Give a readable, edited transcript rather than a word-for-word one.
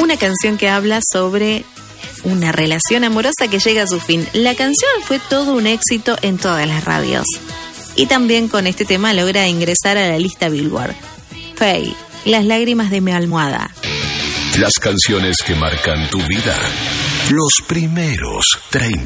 una canción que habla sobre una relación amorosa que llega a su fin. La canción fue todo un éxito en todas las radios. Y también con este tema logra ingresar a la lista Billboard. Faye, Las lágrimas de mi almohada. Las canciones que marcan tu vida. Los primeros 30.